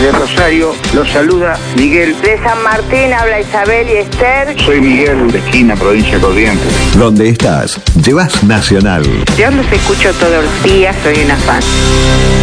De Rosario los saluda Miguel. De San Martín habla Isabel y Esther. Soy Miguel de Esquina, provincia de Corrientes. Donde estás, llevas Nacional. Yo los escucho todos los días, soy una fan.